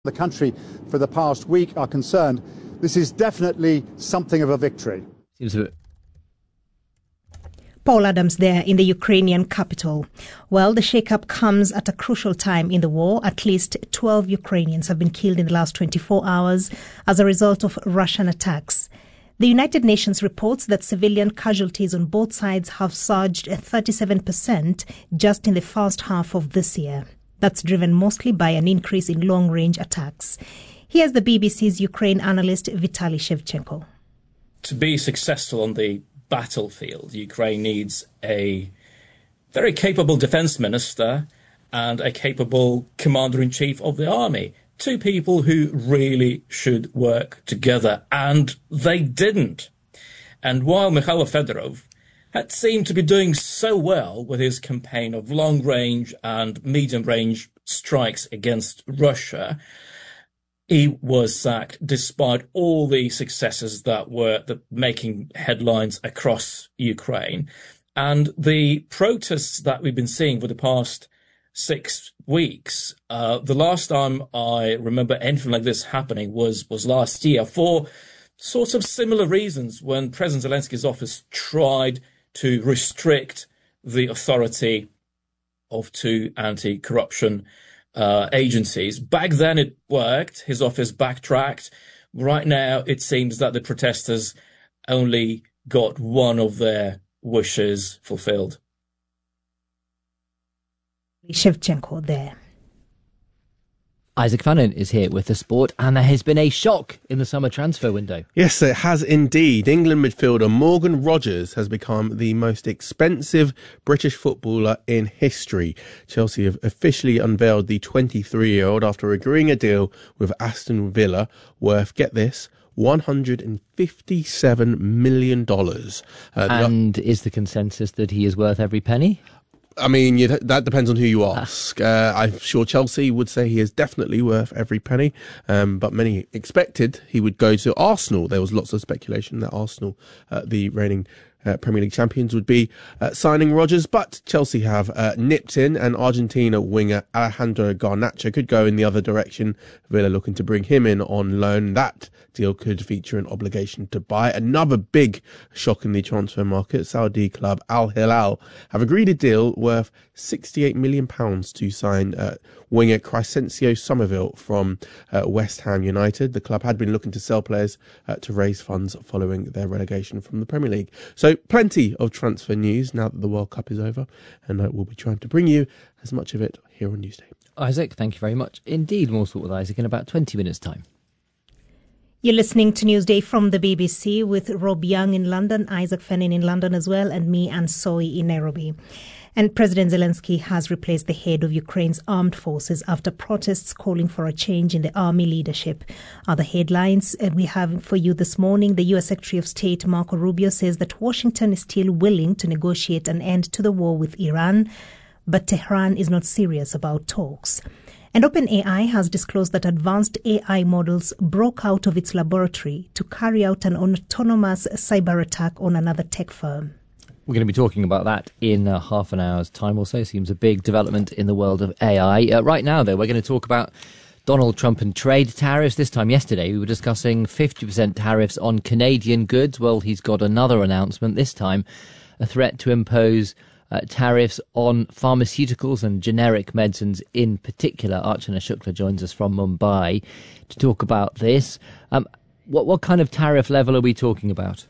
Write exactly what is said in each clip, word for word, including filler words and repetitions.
The country for the past week are concerned. This is definitely something of a victory. Seems a bit. Paul Adams there in the Ukrainian capital. Well, the shake-up comes at a crucial time in the war. At least twelve Ukrainians have been killed in the last twenty-four hours as a result of Russian attacks. The United Nations reports that civilian casualties on both sides have surged thirty-seven percent just in the first half of this year. That's driven mostly by an increase in long-range attacks. Here's the B B C's Ukraine analyst Vitaly Shevchenko. To be successful on the battlefield, Ukraine needs a very capable defense minister and a capable commander-in-chief of the army. Two people who really should work together, and they didn't. And while Mikhailo Fedorov had seemed to be doing so well with his campaign of long-range and medium-range strikes against Russia, he was sacked despite all the successes that were the, making headlines across Ukraine. And the protests that we've been seeing for the past six weeks, uh, the last time I remember anything like this happening was, was last year for sorts of similar reasons when President Zelensky's office tried to restrict the authority of two anti-corruption uh, agencies. Back then it worked. His office backtracked. Right now it seems that the protesters only got one of their wishes fulfilled. Shevchenko there. Isaac Fannin is here with the sport, and there has been a shock in the summer transfer window. Yes, it has indeed. England midfielder Morgan Rogers has become the most expensive British footballer in history. Chelsea have officially unveiled the twenty-three-year-old after agreeing a deal with Aston Villa worth, get this, one hundred fifty-seven million dollars. Uh, and the, is the consensus that he is worth every penny? I mean, you, that depends on who you ask. Uh, I'm sure Chelsea would say he is definitely worth every penny, um, but many expected he would go to Arsenal. There was lots of speculation that Arsenal, uh, the reigning uh, Premier League champions, would be uh, signing Rodgers, but Chelsea have uh, nipped in, and Argentina winger Alejandro Garnacho could go in the other direction. Villa looking to bring him in on loan. That deal could feature an obligation to buy. Another big shock in the transfer market. Saudi club Al Hilal have agreed a deal worth sixty-eight million pounds to sign uh, winger Crescencio Somerville from uh, West Ham United. The club had been looking to sell players uh, to raise funds following their relegation from the Premier League. So plenty of transfer news now that the World Cup is over, and uh, we'll be trying to bring you as much of it here on Newsday. Isaac, thank you very much. Indeed, more Sport with Isaac in about twenty minutes' time. You're listening to Newsday from the B B C with Rob Young in London, Isaac Fannin in London as well, and me, Anne Soy, in Nairobi. And President Zelensky has replaced the head of Ukraine's armed forces after protests calling for a change in the army leadership. Other headlines we have for you this morning. The U S Secretary of State Marco Rubio says that Washington is still willing to negotiate an end to the war with Iran, but Tehran is not serious about talks. And OpenAI has disclosed that advanced A I models broke out of its laboratory to carry out an autonomous cyber attack on another tech firm. We're going to be talking about that in uh, half an hour's time or so. Seems a big development in the world of A I. Uh, right now, though, we're going to talk about Donald Trump and trade tariffs. This time yesterday, we were discussing fifty percent tariffs on Canadian goods. Well, he's got another announcement, this time a threat to impose Uh, tariffs on pharmaceuticals and generic medicines in particular. Archana Shukla joins us from Mumbai to talk about this. Um, what, what kind of tariff level are we talking about?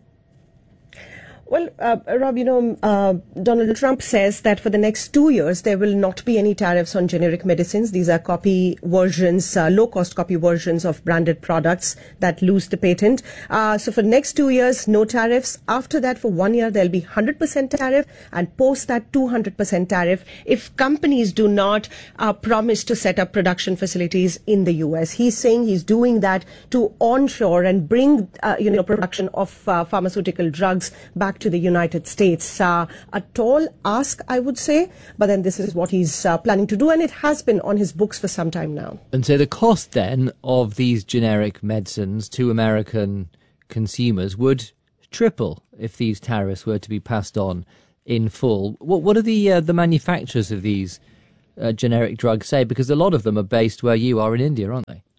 Well, uh, Rob, you know, uh, Donald Trump says that for the next two years, there will not be any tariffs on generic medicines. These are copy versions, uh, low-cost copy versions of branded products that lose the patent. Uh, so for the next two years, no tariffs. After that, for one year, there'll be one hundred percent tariff, and post that two hundred percent tariff if companies do not uh, promise to set up production facilities in the U S. He's saying he's doing that to onshore and bring, uh, you know, production of uh, pharmaceutical drugs back to the United States. Uh, a tall ask, I would say, but then this is what he's uh, planning to do, and it has been on his books for some time now. And so the cost then of these generic medicines to American consumers would triple if these tariffs were to be passed on in full. What, what are the uh, the manufacturers of these uh, generic drugs say? Because a lot of them are based where you are in India, aren't they?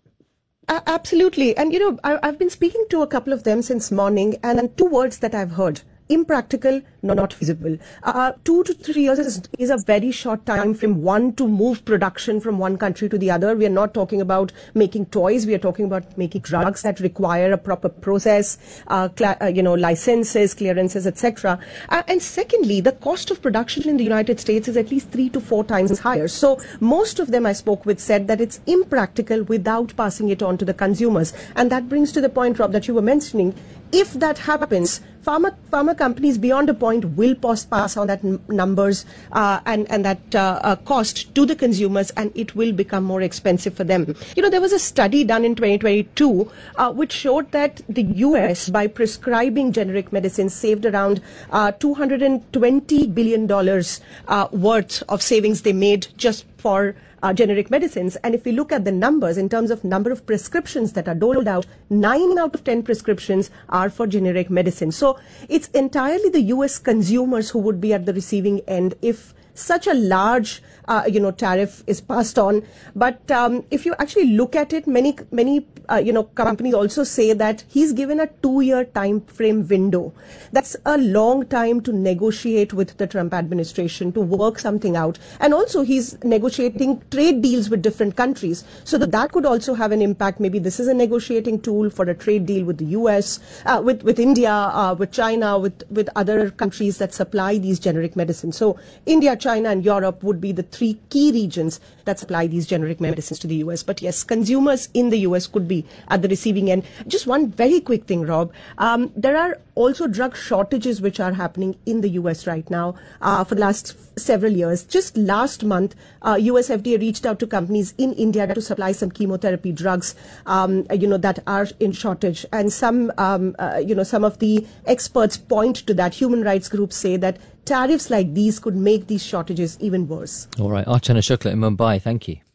Uh, absolutely. And, you know, I, I've been speaking to a couple of them since morning, and two words that I've heard: impractical, no, not feasible. Uh, two to three years is, is a very short time frame, one, to move production from one country to the other. We are not talking about making toys. We are talking about making drugs that require a proper process, uh, cl- uh, you know, licenses, clearances, et cetera. Uh, and secondly, the cost of production in the United States is at least three to four times higher. So most of them I spoke with said that it's impractical without passing it on to the consumers. And that brings to the point, Rob, that you were mentioning. If that happens, pharma, pharma companies beyond a point will pass, pass on that n- numbers uh, and, and that uh, uh, cost to the consumers, and it will become more expensive for them. You know, there was a study done in twenty twenty-two uh, which showed that the U S, by prescribing generic medicines, saved around uh, two hundred twenty billion dollars uh, worth of savings they made just for Uh, generic medicines. And if we look at the numbers in terms of number of prescriptions that are doled out, nine out of ten prescriptions are for generic medicine. So it's entirely the U S consumers who would be at the receiving end if such a large uh, you know, tariff is passed on. But um, if you actually look at it, many, many uh, you know, companies also say that he's given a two-year time frame window. That's a long time to negotiate with the Trump administration, to work something out. And also he's negotiating trade deals with different countries. So that, that could also have an impact. Maybe this is a negotiating tool for a trade deal with the U S, uh, with, with India, uh, with China, with, with other countries that supply these generic medicines. So India, China and Europe would be the three key regions that supply these generic medicines to the U S. But yes, consumers in the U S could be at the receiving end. Just one very quick thing, Rob. Um, there are also drug shortages which are happening in the U S right now uh, for the last several years. Just last month, uh, U S F D A reached out to companies in India to supply some chemotherapy drugs, um, you know, that are in shortage. And some, um, uh, you know, some of the experts point to that. Human rights groups say that tariffs like these could make these shortages even worse. All right. Archana Shukla in Mumbai. Thank you.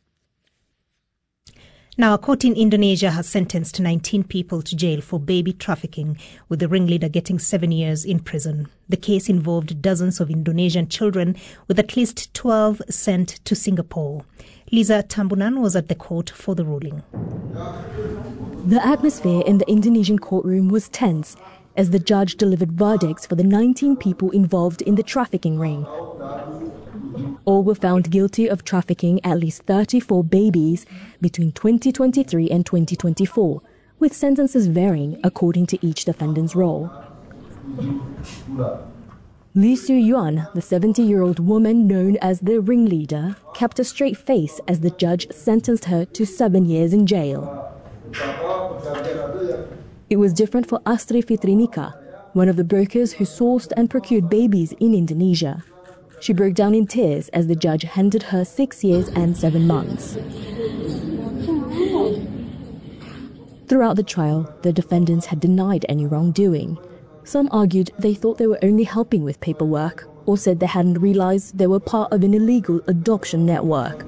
Now, a court in Indonesia has sentenced nineteen people to jail for baby trafficking, with the ringleader getting seven years in prison. The case involved dozens of Indonesian children, with at least twelve sent to Singapore. Lisa Tambunan was at the court for the ruling. The atmosphere in the Indonesian courtroom was tense as the judge delivered verdicts for the nineteen people involved in the trafficking ring. All were found guilty of trafficking at least thirty-four babies between twenty twenty-three and twenty twenty-four, with sentences varying according to each defendant's role. Lee Soo-yuan, the seventy-year-old woman known as the ringleader, kept a straight face as the judge sentenced her to seven years in jail. It was different for Astri Fitrinika, one of the brokers who sourced and procured babies in Indonesia. She broke down in tears as the judge handed her six years and seven months. Throughout the trial, the defendants had denied any wrongdoing. Some argued they thought they were only helping with paperwork, or said they hadn't realized they were part of an illegal adoption network.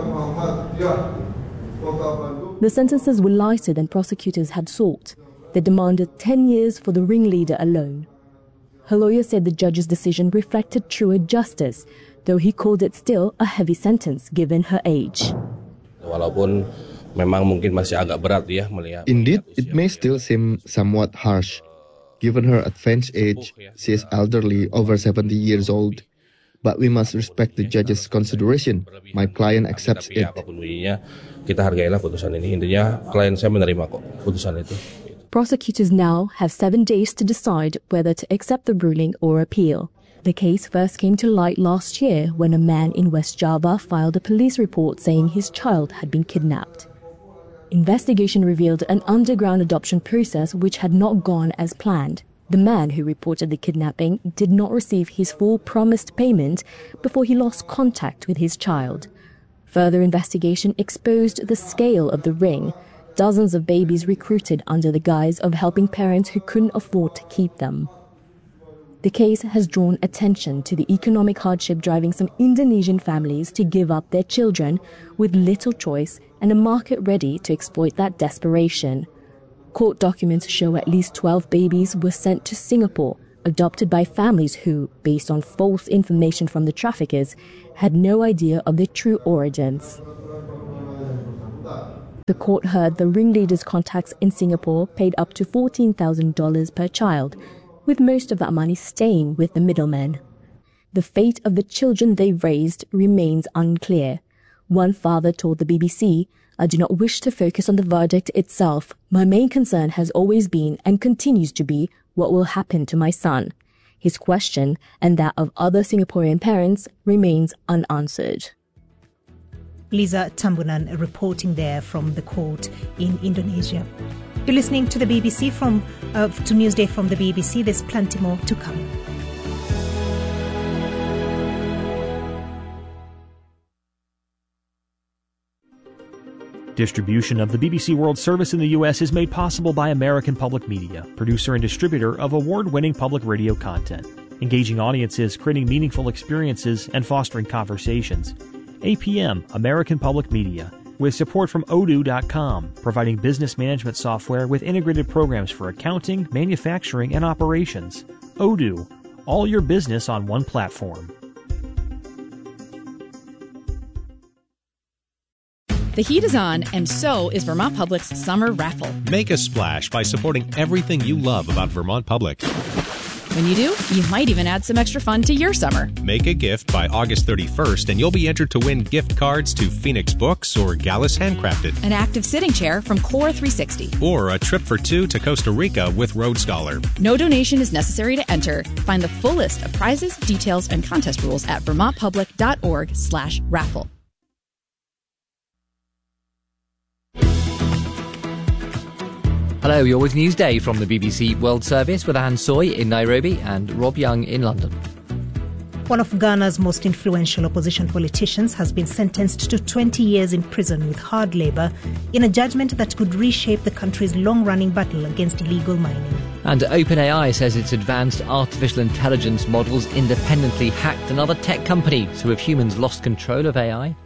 The sentences were lighter than prosecutors had sought. They demanded ten years for the ringleader alone. Her lawyer said the judge's decision reflected truer justice, though he called it still a heavy sentence given her age. Indeed, it may still seem somewhat harsh. Given her advanced age, she is elderly, over seventy years old. But we must respect the judge's consideration. My client accepts it. Prosecutors now have seven days to decide whether to accept the ruling or appeal. The case first came to light last year when a man in West Java filed a police report saying his child had been kidnapped. Investigation revealed an underground adoption process which had not gone as planned. The man who reported the kidnapping did not receive his full promised payment before he lost contact with his child. Further investigation exposed the scale of the ring. Dozens of babies recruited under the guise of helping parents who couldn't afford to keep them. The case has drawn attention to the economic hardship driving some Indonesian families to give up their children with little choice and a market ready to exploit that desperation. Court documents show at least twelve babies were sent to Singapore, adopted by families who, based on false information from the traffickers, had no idea of their true origins. The court heard the ringleaders' contacts in Singapore paid up to fourteen thousand dollars per child, with most of that money staying with the middlemen. The fate of the children they raised remains unclear. One father told the B B C, "I do not wish to focus on the verdict itself. My main concern has always been and continues to be what will happen to my son." His question, and that of other Singaporean parents, remains unanswered. Lisa Tambunan reporting there from the court in Indonesia. You're listening to the B B C from uh, to Newsday from the B B C. There's plenty more to come. Distribution of the B B C World Service in the U S is made possible by American Public Media, producer and distributor of award-winning public radio content, engaging audiences, creating meaningful experiences, and fostering conversations. A P M, American Public Media, with support from Odoo dot com, providing business management software with integrated programs for accounting, manufacturing, and operations. Odoo, all your business on one platform. The heat is on, and so is Vermont Public's summer raffle. Make a splash by supporting everything you love about Vermont Public. When you do, you might even add some extra fun to your summer. Make a gift by August thirty-first, and you'll be entered to win gift cards to Phoenix Books or Gallus Handcrafted, an active sitting chair from Core three sixty, or a trip for two to Costa Rica with Road Scholar. No donation is necessary to enter. Find the full list of prizes, details, and contest rules at vermontpublic.org slash raffle. Hello, you're with Newsday from the B B C World Service with Anne Soy in Nairobi and Rob Young in London. One of Ghana's most influential opposition politicians has been sentenced to twenty years in prison with hard labour in a judgment that could reshape the country's long-running battle against illegal mining. And OpenAI says its advanced artificial intelligence models independently hacked another tech company. So have humans lost control of A I?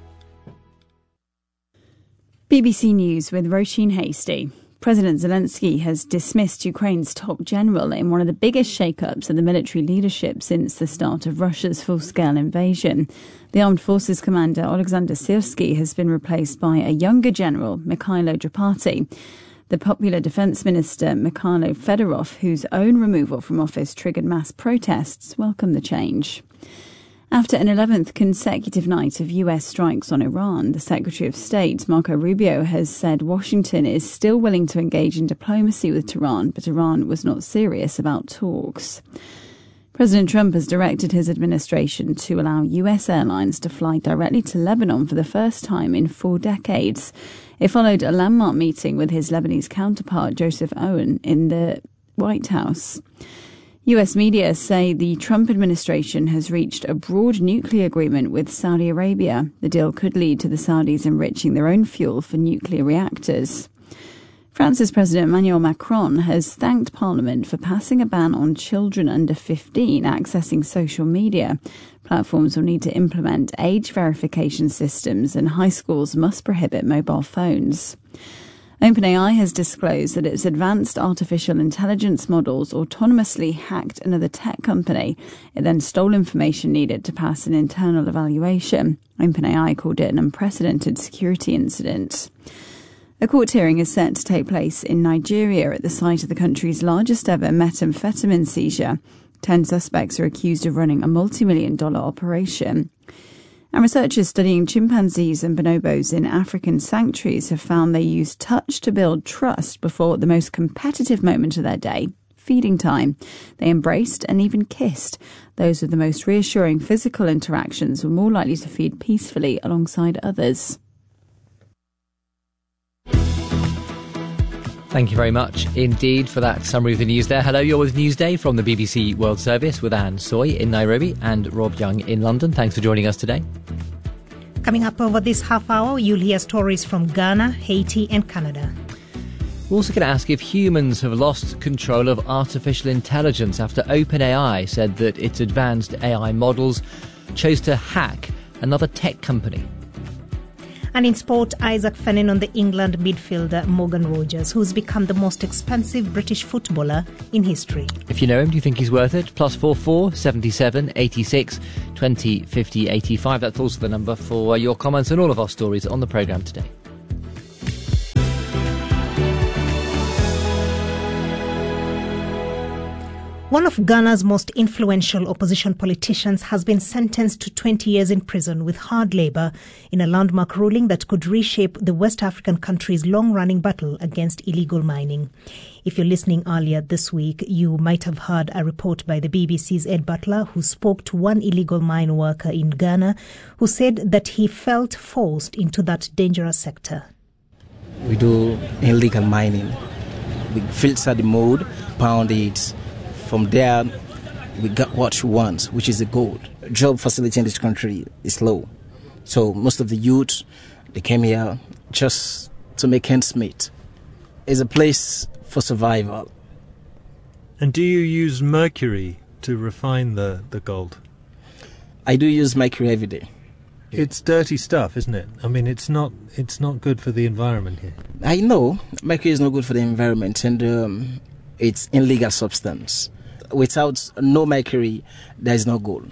B B C News with Roisin Hasty. President Zelensky has dismissed Ukraine's top general in one of the biggest shake-ups of the military leadership since the start of Russia's full-scale invasion. The Armed Forces commander, Alexander Syrsky, has been replaced by a younger general, Mikhailo Drapati. The popular defence minister, Mikhailo Fedorov, whose own removal from office triggered mass protests, welcomed the change. After an eleventh consecutive night of U S strikes on Iran, the Secretary of State, Marco Rubio, has said Washington is still willing to engage in diplomacy with Tehran, but Iran was not serious about talks. President Trump has directed his administration to allow U S airlines to fly directly to Lebanon for the first time in four decades. It followed a landmark meeting with his Lebanese counterpart, Joseph Owen, in the White House. U S media say the Trump administration has reached a broad nuclear agreement with Saudi Arabia. The deal could lead to the Saudis enriching their own fuel for nuclear reactors. France's President Emmanuel Macron has thanked Parliament for passing a ban on children under fifteen accessing social media. Platforms will need to implement age verification systems, and high schools must prohibit mobile phones. OpenAI has disclosed that its advanced artificial intelligence models autonomously hacked another tech company. It then stole information needed to pass an internal evaluation. OpenAI called it an unprecedented security incident. A court hearing is set to take place in Nigeria at the site of the country's largest ever methamphetamine seizure. Ten suspects are accused of running a multi-million dollar operation. And researchers studying chimpanzees and bonobos in African sanctuaries have found they use touch to build trust before the most competitive moment of their day, feeding time. They embraced and even kissed. Those with the most reassuring physical interactions were more likely to feed peacefully alongside others. Thank you very much indeed for that summary of the news there. Hello, you're with Newsday from the B B C World Service with Anne Soy in Nairobi and Rob Young in London. Thanks for joining us today. Coming up over this half hour, you'll hear stories from Ghana, Haiti and Canada. We're also going to ask if humans have lost control of artificial intelligence after OpenAI said that its advanced A I models chose to hack another tech company. And in sport, Isaac Fennin on the England midfielder Morgan Rogers, who's become the most expensive British footballer in history. If you know him, do you think he's worth it? Plus four four seventy-seven eighty-six twenty fifty eighty-five. That's also the number for your comments and all of our stories on the programme today. One of Ghana's most influential opposition politicians has been sentenced to twenty years in prison with hard labour in a landmark ruling that could reshape the West African country's long-running battle against illegal mining. If you're listening earlier this week, you might have heard a report by the B B C's Ed Butler, who spoke to one illegal mine worker in Ghana who said that he felt forced into that dangerous sector. We do illegal mining. We filter the mud, pound it. From there, we got what we want, which is the gold. Job facility in this country is low. So most of the youth, they came here just to make ends meet. It's a place for survival. And do you use mercury to refine the, the gold? I do use mercury every day. It's dirty stuff, isn't it? I mean, it's not it's not good for the environment here. I know mercury is not good for the environment, and um, it's illegal substance. Without no mercury, there is no gold.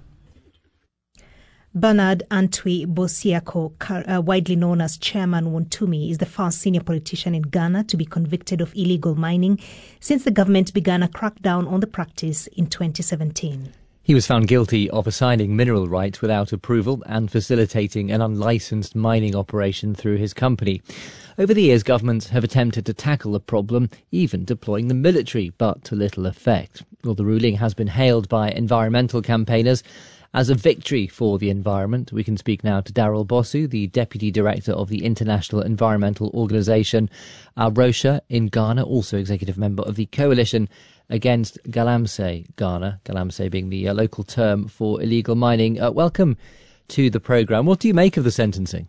Bernard Antwi Bosiako, uh, widely known as Chairman Wontumi, is the first senior politician in Ghana to be convicted of illegal mining since the government began a crackdown on the practice in twenty seventeen. He was found guilty of assigning mineral rights without approval and facilitating an unlicensed mining operation through his company. Over the years, governments have attempted to tackle the problem, even deploying the military, but to little effect. Well, the ruling has been hailed by environmental campaigners as a victory for the environment. We can speak now to Daryl Bosu, the Deputy Director of the International Environmental Organisation, Arosha in Ghana, also executive member of the Coalition Against Galamsey Ghana, Galamsey being the uh, local term for illegal mining. Uh, welcome to the programme. What do you make of the sentencing?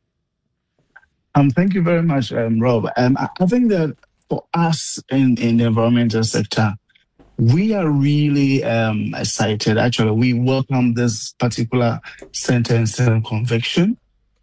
Um, thank you very much, um, Rob. Um, I, I think that for us in, in the environmental sector, we are really um, excited. Actually, we welcome this particular sentence and conviction,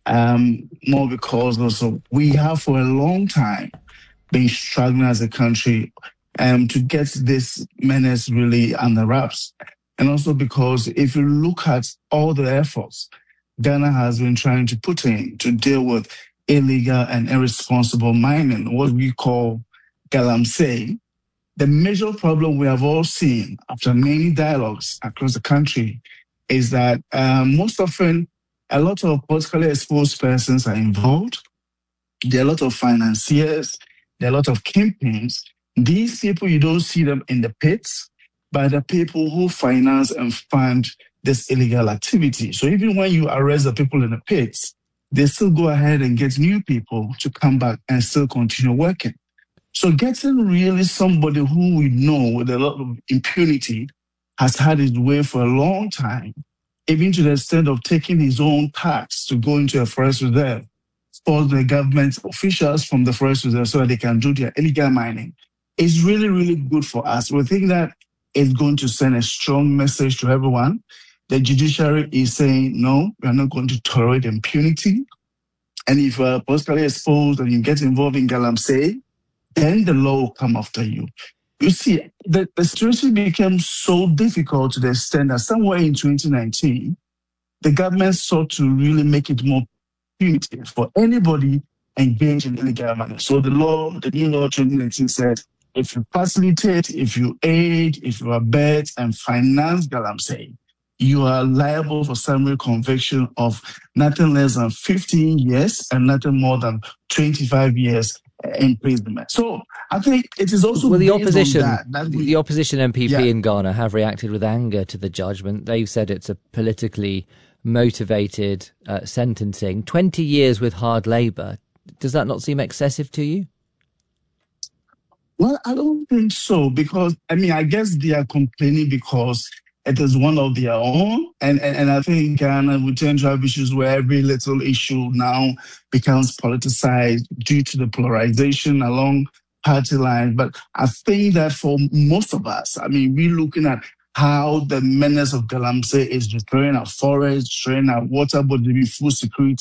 um, more because also we have for a long time been struggling as a country um, to get this menace really under wraps. And also because if you look at all the efforts Ghana has been trying to put in to deal with illegal and irresponsible mining, what we call Galamsey, the major problem we have all seen after many dialogues across the country is that um, most often a lot of politically exposed persons are involved. There are a lot of financiers, there are a lot of kingpins. These people, you don't see them in the pits, but the people who finance and fund this illegal activity. So even when you arrest the people in the pits, they still go ahead and get new people to come back and still continue working. So getting really somebody who we know with a lot of impunity has had his way for a long time, even to the extent of taking his own tax to go into a forest reserve for the government officials from the forest reserve so that they can do their illegal mining. It's really, really good for us. We think that it's going to send a strong message to everyone. The judiciary is saying, no, we are not going to tolerate impunity. And if you are politically exposed and you get involved in Galamsey, then the law will come after you. You see, the, the situation became so difficult to the extent that somewhere in twenty nineteen, the government sought to really make it more punitive for anybody engaged in illegal mining. So the law, the new law twenty nineteen said, if you facilitate, if you aid, if you abet and finance Galamsey, you are liable for summary conviction of nothing less than fifteen years and nothing more than twenty-five years imprisonment. So I think it is also well, the opposition, that, that we, the opposition M P P yeah. in Ghana have reacted with anger to the judgment. They've said it's a politically motivated uh, sentencing. Twenty years with hard labour. Does that not seem excessive to you? Well, I don't think so, because I mean, I guess they are complaining because it is one of their own. And, and, and I think Ghana, we tend to have issues where every little issue now becomes politicized due to the polarization along party lines. But I think that for most of us, I mean, we're looking at how the menace of Galamsey is destroying our forests, destroying our water body, food security,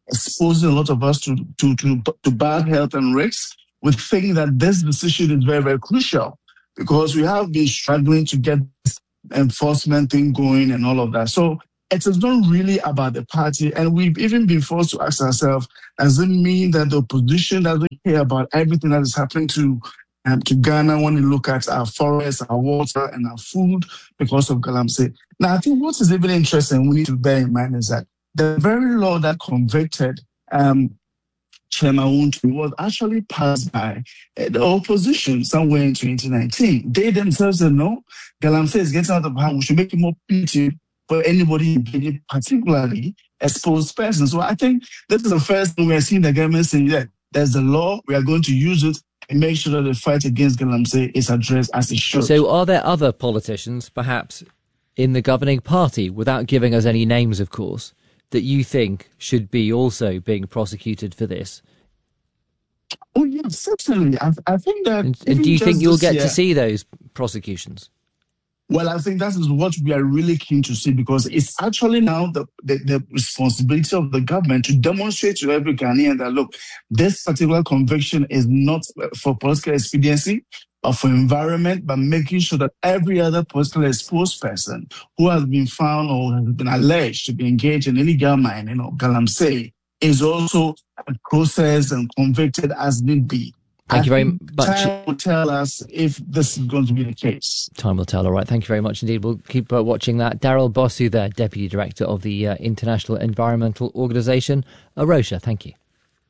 exposing a lot of us to, to, to, to bad health and risks, we think that this decision is very, very crucial because we have been struggling to get this enforcement thing going and all of that. So it is not really about the party. And we've even been forced to ask ourselves, does it mean that the opposition doesn't care about everything that is happening to um, to Ghana when you look at our forests, our water, and our food because of Galamsey? Now, I think what is even interesting, we need to bear in mind is that the very law that convicted um, Chairman Wuntu was actually passed by uh, the opposition somewhere in twenty nineteen. They themselves said, no, Galamsey is getting out of hand. We should make it more punitive for anybody engaging, particularly exposed persons. So I think this is the first thing we are seeing the government saying that there's a law, we are going to use it and make sure that the fight against Galamsey is addressed as it should. So are there other politicians, perhaps in the governing party, without giving us any names, of course, that you think should be also being prosecuted for this? Oh, yes, certainly. I, I think that... And, and do you think you'll get year, to see those prosecutions? Well, I think that is what we are really keen to see because it's actually now the, the, the responsibility of the government to demonstrate to every Ghanaian that, look, this particular conviction is not for political expediency or for environment, but making sure that every other politically exposed person who has been found or has been alleged to be engaged in illegal mining, you know, Galamsey, is also processed and convicted as need be. Thank I you very think much. Time will tell us if this is going to be the case. Time will tell. All right. Thank you very much indeed. We'll keep uh, watching that. Daryl Bosu there, Deputy Director of the uh, International Environmental Organization, AROSA. Thank you.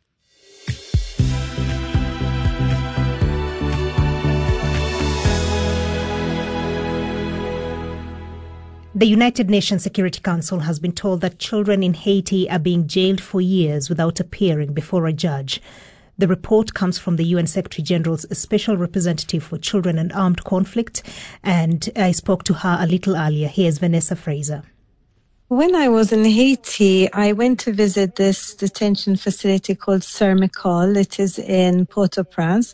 The United Nations Security Council has been told that children in Haiti are being jailed for years without appearing before a judge. The report comes from the U N Secretary General's Special Representative for Children and Armed Conflict, and I spoke to her a little earlier. Here's Vanessa Fraser. When I was in Haiti, I went to visit this detention facility called Sermicol. It is in Port-au-Prince.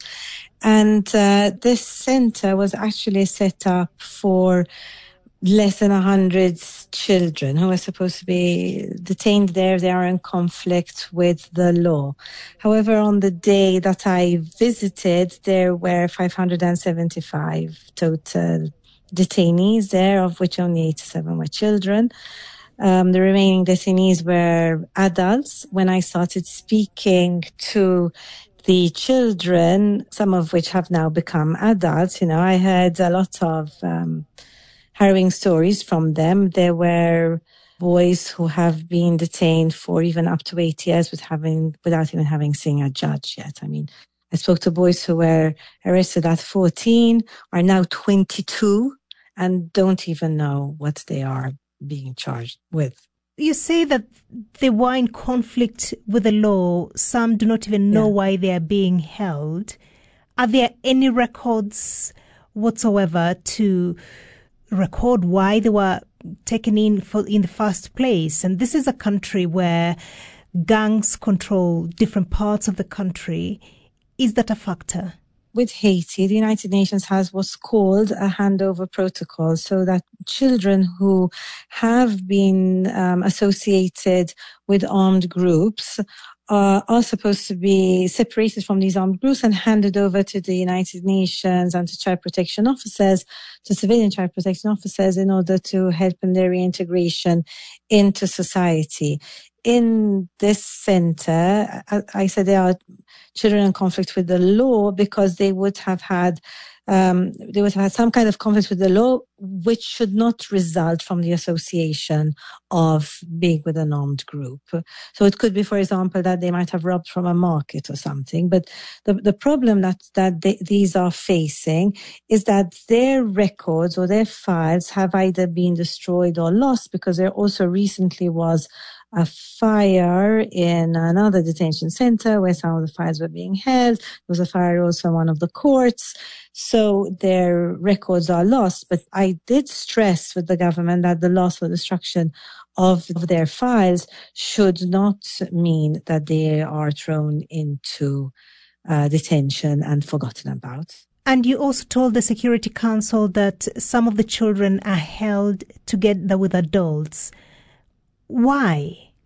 And uh, this center was actually set up for less than one hundred children who are supposed to be detained there. They are in conflict with the law. However, on the day that I visited, there were five hundred seventy-five total detainees there, of which only eighty-seven were children. Um, the remaining detainees were adults. When I started speaking to the children, some of which have now become adults, you know, I heard a lot of um, harrowing stories from them. There were boys who have been detained for even up to eight years with having, without even having seen a judge yet. I mean, I spoke to boys who were arrested at fourteen, are now twenty-two, and don't even know what they are being charged with. You say that they were in conflict with the law. Some do not even know yeah. why they are being held. Are there any records whatsoever to record why they were taken in for in the first place? And this is a country where gangs control different parts of the country. Is that a factor? With Haiti, the United Nations has what's called a handover protocol, so that children who have been um, associated with armed groups Uh, are supposed to be separated from these armed groups and handed over to the United Nations and to child protection officers, to civilian child protection officers, in order to help in their reintegration into society. In this center, I, I said there are children in conflict with the law because they would have had Um, they would have had some kind of conflict with the law, which should not result from the association of being with an armed group. So it could be, for example, that they might have robbed from a market or something. But the, the problem that, that they, these are facing is that their records or their files have either been destroyed or lost, because there also recently was a fire in another detention center where some of the files were being held. There was a fire also in one of the courts. So their records are lost. But I did stress with the government that the loss or destruction of their files should not mean that they are thrown into uh, detention and forgotten about. And you also told the Security Council that some of the children are held together with adults. Why?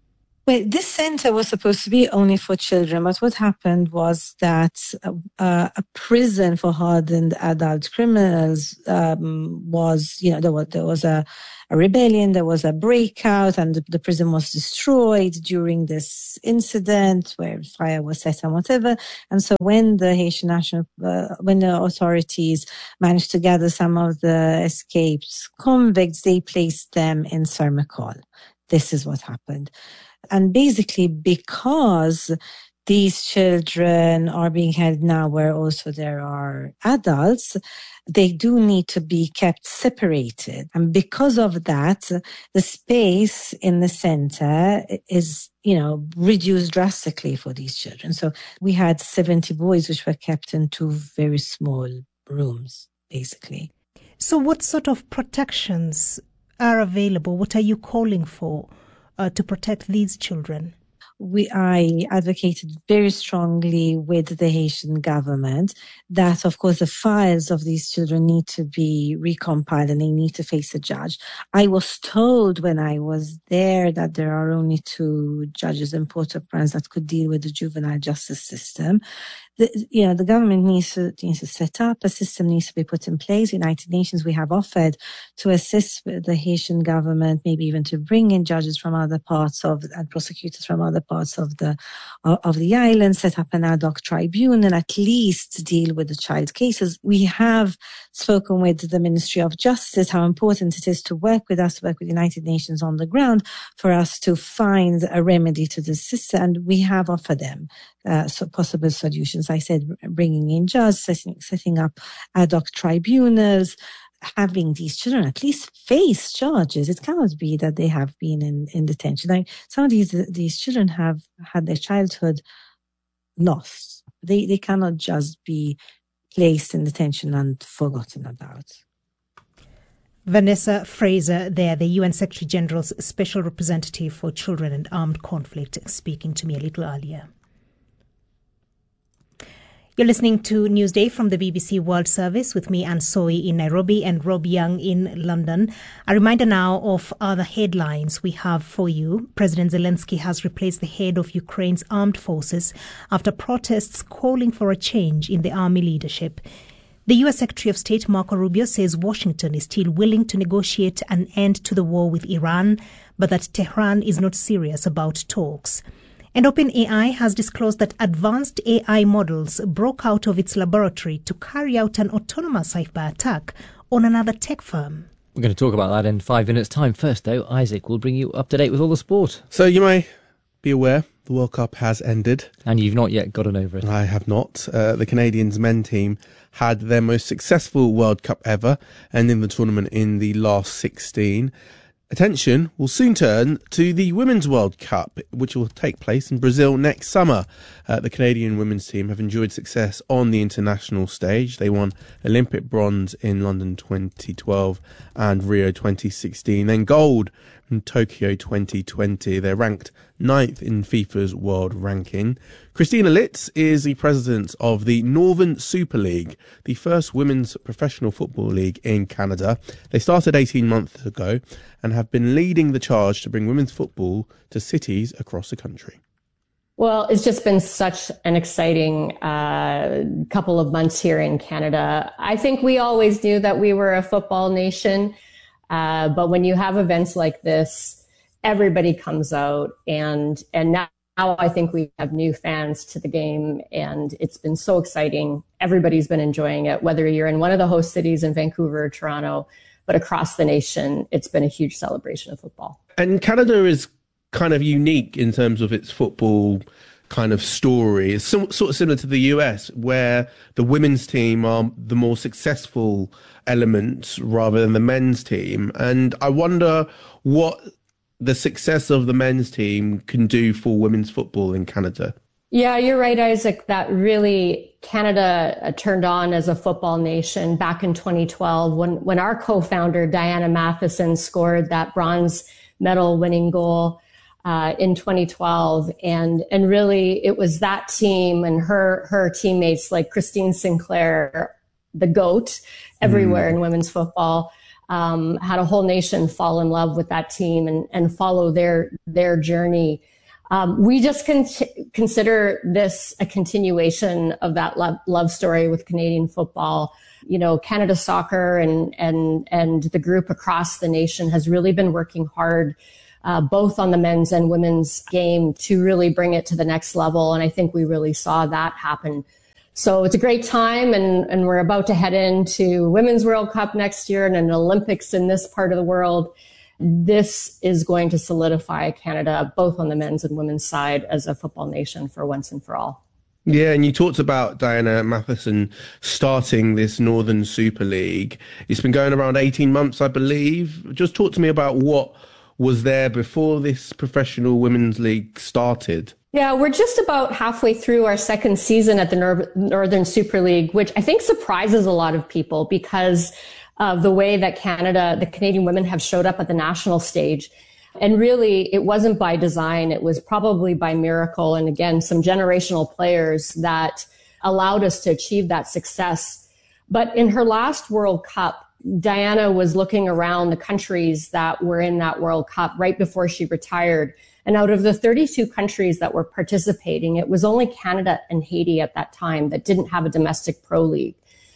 Well, this center was supposed to be only for children, but what happened was that uh, a prison for hardened adult criminals um, was, you know, there was, there was a, a rebellion, there was a breakout, and the, the prison was destroyed during this incident where fire was set and whatever. And so when the Haitian National, uh, when the authorities managed to gather some of the escaped convicts, they placed them in Sermicol. This is what happened. And basically, because these children are being held now where also there are adults, they do need to be kept separated. And because of that, the space in the center is, you know, reduced drastically for these children. So we had seventy boys which were kept in two very small rooms, basically. So what sort of protections are available? What are you calling for Uh, to protect these children? We, I advocated very strongly with the Haitian government that, of course, the files of these children need to be recompiled and they need to face a judge. I was told when I was there that there are only two judges in Port-au-Prince that could deal with the juvenile justice system. The, you know, the government needs to, needs to set up, a system needs to be put in place. United Nations, we have offered to assist with the Haitian government, maybe even to bring in judges from other parts of, and prosecutors from other parts of the, of the island, set up an ad hoc tribunal, at least deal with the child cases. We have spoken with the Ministry of Justice, how important it is to work with us, to work with United Nations on the ground for us to find a remedy to this system. And we have offered them uh, so possible solutions. I said, bringing in judges, setting, setting up ad hoc tribunals, having these children at least face charges. It cannot be that they have been in, in detention. Like, some of these these children have had their childhood lost. They they cannot just be placed in detention and forgotten about. Vanessa Fraser there, the U N Secretary General's Special Representative for Children and Armed Conflict, speaking to me a little earlier. You're listening to Newsday from the B B C World Service with me, Anne Soy, in Nairobi, and Rob Young in London. A reminder now of other headlines we have for you. President Zelensky has replaced the head of Ukraine's armed forces after protests calling for a change in the army leadership. The U S Secretary of State Marco Rubio says Washington is still willing to negotiate an end to the war with Iran, but that Tehran is not serious about talks. And OpenAI has disclosed that advanced A I models broke out of its laboratory to carry out an autonomous cyber attack on another tech firm. We're going to talk about that in five minutes' time. First, though, Isaac will bring you up to date with all the sport. So you may be aware the World Cup has ended. And you've not yet gotten over it. I have not. Uh, the Canadians men team had their most successful World Cup ever, ending the tournament in the last sixteen. Attention will soon turn to the Women's World Cup, which will take place in Brazil next summer. Uh, the Canadian women's team have enjoyed success on the international stage. They won Olympic bronze in London twenty twelve and Rio twenty sixteen, then gold in Tokyo twenty twenty. They're ranked ninth in FIFA's world ranking. Christina Litz is the president of the Northern Super League, the first women's professional football league in Canada. They started eighteen months ago and have been leading the charge to bring women's football to cities across the country. Well, it's just been such an exciting uh, couple of months here in Canada. I think we always knew that we were a football nation, uh, but when you have events like this, everybody comes out, and and now I think we have new fans to the game, and it's been so exciting. Everybody's been enjoying it, whether you're in one of the host cities in Vancouver or Toronto, but across the nation, it's been a huge celebration of football. And Canada is kind of unique in terms of its football kind of story. It's so, sort of similar to the U S, where the women's team are the more successful elements rather than the men's team. And I wonder what the success of the men's team can do for women's football in Canada. Yeah, you're right, Isaac, that really Canada turned on as a football nation back in twenty twelve when, when our co-founder, Diana Matheson, scored that bronze medal winning goal uh, in twenty twelve. And, and really it was that team and her, her teammates like Christine Sinclair, the GOAT everywhere mm. in women's football, um, had a whole nation fall in love with that team and, and follow their, their journey. Um, we just con- consider this a continuation of that love, love story with Canadian football. You know, Canada Soccer and and and the group across the nation has really been working hard, uh, both on the men's and women's game, to really bring it to the next level. And I think we really saw that happen. So it's a great time, and, and we're about to head into Women's World Cup next year and an Olympics in this part of the world. This is going to solidify Canada, both on the men's and women's side, as a football nation for once and for all. Yeah, and you talked about Diana Matheson starting this Northern Super League. It's been going around eighteen months, I believe. Just talk to me about what was there before this professional women's league started. Yeah, we're just about halfway through our second season at the Nor- Northern Super League, which I think surprises a lot of people because of the way that Canada, the Canadian women have showed up at the national stage. And really, it wasn't by design. It was probably by miracle. And again, some generational players that allowed us to achieve that success. But in her last World Cup, Diana was looking around the countries that were in that World Cup right before she retired. And out of the thirty-two countries that were participating, it was only Canada and Haiti at that time that didn't have a domestic pro league.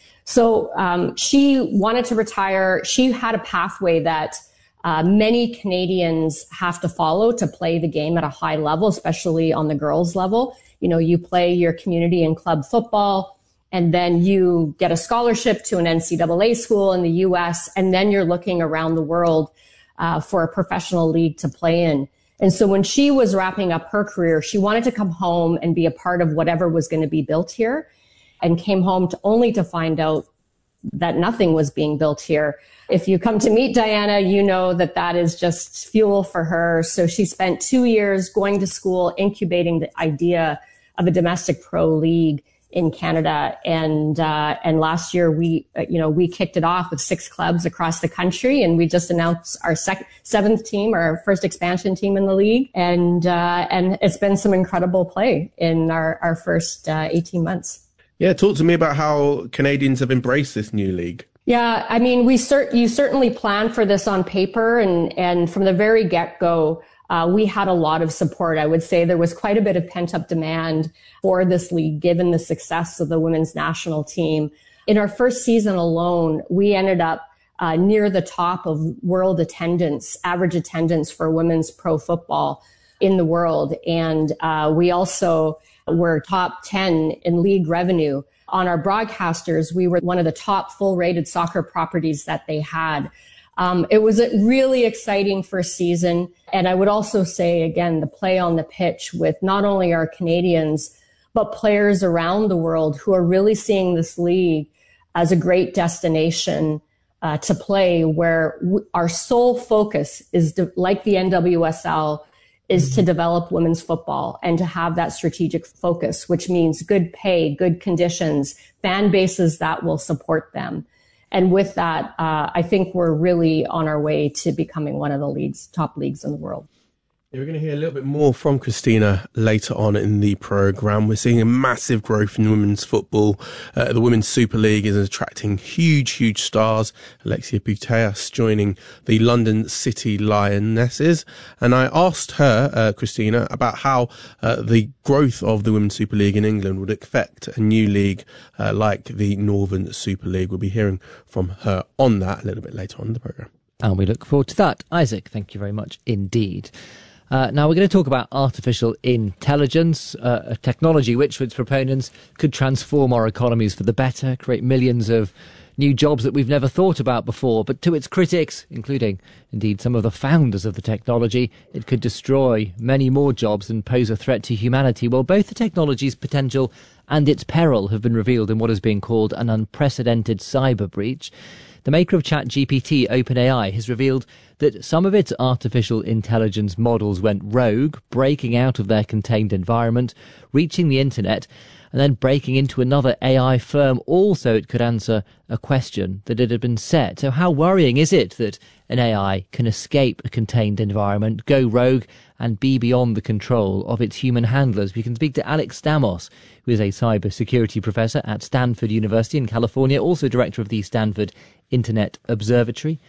So um, she wanted to retire. She had a pathway that uh, many Canadians have to follow to play the game at a high level, especially on the girls' level. You know, you play your community and club football, and then you get a scholarship to an N C double A school in the U S, and then you're looking around the world uh, for a professional league to play in. And so when she was wrapping up her career, she wanted to come home and be a part of whatever was going to be built here, and came home to only to find out that nothing was being built here. If you come to meet Diana, you know that that is just fuel for her. So she spent two years going to school, incubating the idea of a domestic pro league in Canada. And, uh, and last year we, uh, you know, we kicked it off with six clubs across the country, and we just announced our sec- seventh team, our first expansion team in the league. And, uh, and it's been some incredible play in our, our first, uh, eighteen months. Yeah, talk to me about how Canadians have embraced this new league. Yeah, I mean, we cert- you certainly planned for this on paper, and, and from the very get-go, uh, we had a lot of support. I would say there was quite a bit of pent-up demand for this league, given the success of the women's national team. In our first season alone, we ended up uh, near the top of world attendance, average attendance for women's pro football in the world. And uh, we also were top ten in league revenue. On our broadcasters, we were one of the top full-rated soccer properties that they had. Um, it was a really exciting first season. And I would also say, again, the play on the pitch with not only our Canadians, but players around the world who are really seeing this league as a great destination uh, to play, where w- our sole focus is, de- like the N W S L, is to develop women's football and to have that strategic focus, which means good pay, good conditions, fan bases that will support them. And with that, uh, I think we're really on our way to becoming one of the leagues, top leagues in the world. Yeah, we're going to hear a little bit more from Christina later on in the programme. We're seeing a massive growth in women's football. Uh, the Women's Super League is attracting huge, huge stars. Alexia Putellas joining the London City Lionesses. And I asked her, uh, Christina, about how uh, the growth of the Women's Super League in England would affect a new league uh, like the Northern Super League. We'll be hearing from her on that a little bit later on in the programme. And we look forward to that. Isaac, thank you very much indeed. Uh, now we're going to talk about artificial intelligence, uh, a technology which, for its proponents, could transform our economies for the better, create millions of new jobs that we've never thought about before. But to its critics, including, indeed, some of the founders of the technology, it could destroy many more jobs and pose a threat to humanity. Well, both the technology's potential and its peril have been revealed in what is being called an unprecedented cyber breach. The maker of ChatGPT, OpenAI, has revealed that some of its artificial intelligence models went rogue, breaking out of their contained environment, reaching the internet, and then breaking into another A I firm, all so it could answer a question that it had been set. So how worrying is it that an A I can escape a contained environment, go rogue, and be beyond the control of its human handlers? We can speak to Alex Stamos, who is a cybersecurity professor at Stanford University in California, also director of the Stanford Internet Observatory.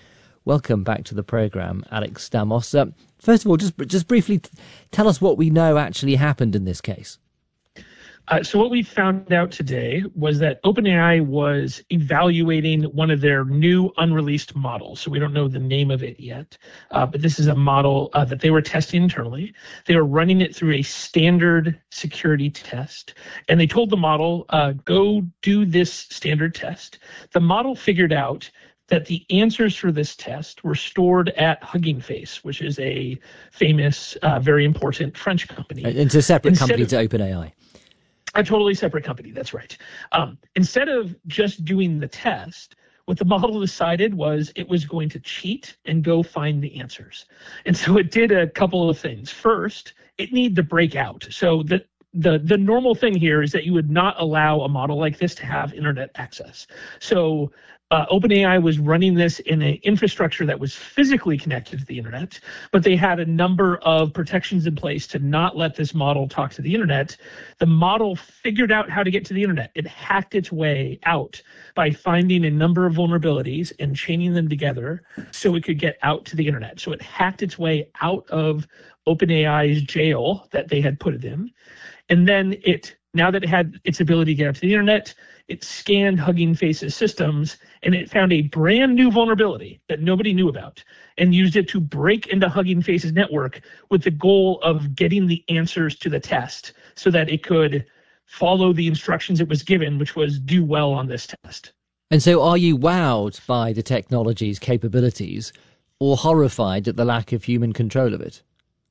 Welcome back to the programme, Alex Stamos. Uh, first of all, just just briefly t- tell us what we know actually happened in this case. Uh, so what we found out today was that OpenAI was evaluating one of their new unreleased models. So we don't know the name of it yet, uh, but this is a model uh, that they were testing internally. They were running it through a standard security test, and they told the model, uh, go do this standard test. The model figured out that the answers for this test were stored at Hugging Face, which is a famous, uh, very important French company. It's a separate Instead company of, to OpenAI. A totally separate company, that's right. Um, instead of just doing the test, what the model decided was it was going to cheat and go find the answers. And so it did a couple of things. First, it needed to break out. So the The, the normal thing here is that you would not allow a model like this to have internet access. So uh, OpenAI was running this in an infrastructure that was physically connected to the internet, but they had a number of protections in place to not let this model talk to the internet. The model figured out how to get to the internet. It hacked its way out by finding a number of vulnerabilities and chaining them together so it could get out to the internet. So it hacked its way out of OpenAI's jail that they had put it in. And then it, now that it had its ability to get out to the internet, it scanned Hugging Face's systems, and it found a brand new vulnerability that nobody knew about and used it to break into Hugging Face's network with the goal of getting the answers to the test so that it could follow the instructions it was given, which was do well on this test. And so are you wowed by the technology's capabilities or horrified at the lack of human control of it?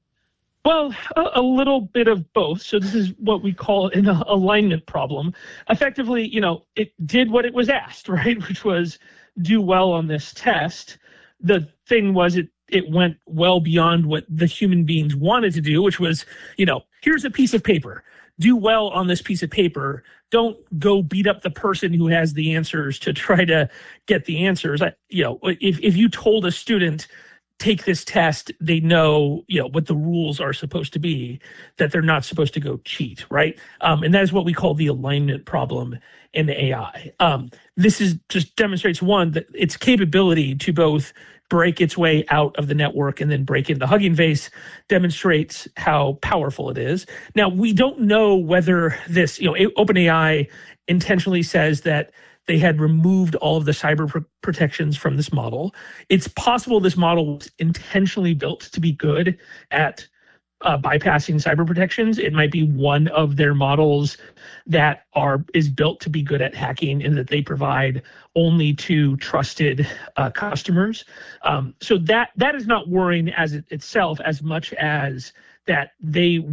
Well, a, a little bit of both. So this is what we call an alignment problem. Effectively, you know, it did what it was asked, right, which was do well on this test. The thing was it it went well beyond what the human beings wanted to do, which was, you know, here's a piece of paper. Do well on this piece of paper. Don't go beat up the person who has the answers to try to get the answers. I, you know, if if you told a student, take this test, they know, you know, what the rules are supposed to be, that they're not supposed to go cheat, right? Um, and that is what we call the alignment problem in the A I. Um, this is just demonstrates, one, that its capability to both break its way out of the network and then break into Hugging Face demonstrates how powerful it is. Now, we don't know whether this, you know, OpenAI intentionally says that they had removed all of the cyber pr- protections from this model. It's possible this model was intentionally built to be good at uh, bypassing cyber protections. It might be one of their models that are is built to be good at hacking and that they provide only to trusted uh, customers. Um, so that that is not worrying as it itself as much as that they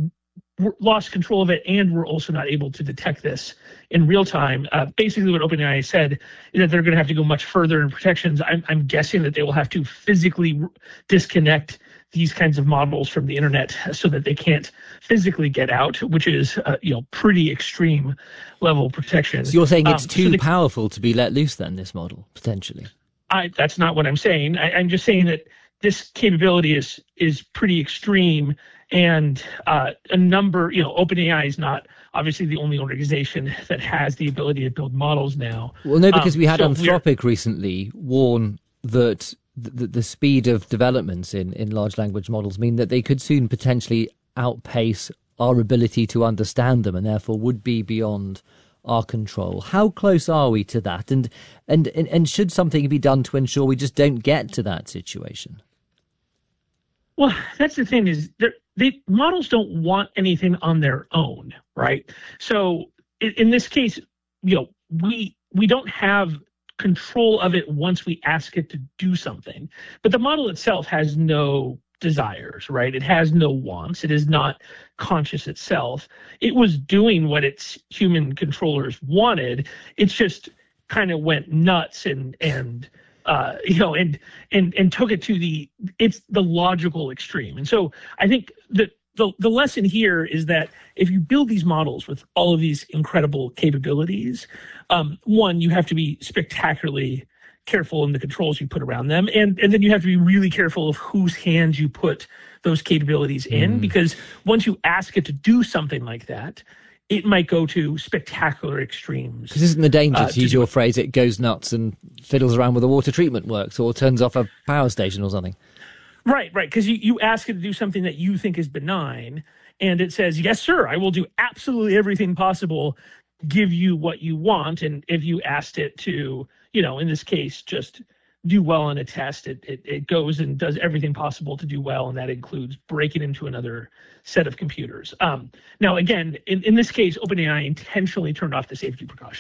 lost control of it and were also not able to detect this in real time. Uh, basically what OpenAI said is that they're going to have to go much further in protections. I'm, I'm guessing that they will have to physically disconnect these kinds of models from the internet so that they can't physically get out, which is, uh, you know, pretty extreme level protection. So you're saying it's um, too so the, powerful to be let loose then, this model, potentially? I, that's not what I'm saying. I, I'm just saying that this capability is is pretty extreme. And uh, a number, you know, OpenAI is not obviously the only organization that has the ability to build models now. Well, no, because um, we had so Anthropic recently warn that the, the speed of developments in, in large language models mean that they could soon potentially outpace our ability to understand them and therefore would be beyond our control. How close are we to that? And, and, and, and should something be done to ensure we just don't get to that situation? Well, that's the thing is the models don't want anything on their own, right? So in, in this case, you know, we we don't have control of it once we ask it to do something. But the model itself has no desires, right? It has no wants. It is not conscious itself. It was doing what its human controllers wanted. It's just kind of went nuts and and Uh, you know, and and and took it to the it's the logical extreme. And so I think that the the lesson here is that if you build these models with all of these incredible capabilities, um, one, you have to be spectacularly careful in the controls you put around them, and and then you have to be really careful of whose hands you put those capabilities in, mm. because once you ask it to do something like that, it might go to spectacular extremes. Because isn't the danger, uh, to use your phrase, it goes nuts and fiddles around with the water treatment works or turns off a power station or something? Right, right. Because you, you ask it to do something that you think is benign, and it says, yes, sir, I will do absolutely everything possible, give you what you want. And if you asked it to, you know, in this case, just do well on a test, it, it, it goes and does everything possible to do well, and that includes breaking into another set of computers. Um, now, again, in, in this case, OpenAI intentionally turned off the safety precautions.